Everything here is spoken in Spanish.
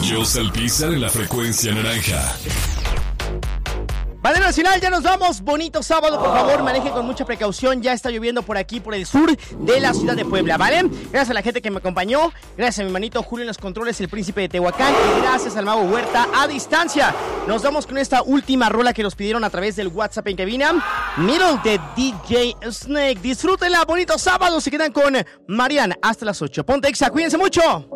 Joss Alpizar en la frecuencia naranja. Padre Nacional, ya nos vamos. Bonito sábado, por favor, maneje con mucha precaución. Ya está lloviendo por aquí, por el sur de la ciudad de Puebla, ¿vale? Gracias a la gente que me acompañó. Gracias a mi manito Julio en los controles, el príncipe de Tehuacán. Y gracias al mago Huerta a distancia. Nos vamos con esta última rola que nos pidieron a través del WhatsApp en cabina. Middle de DJ Snake. Disfrútenla, bonito sábado. Se quedan con Marian hasta las 8. Ponte Exa, cuídense mucho.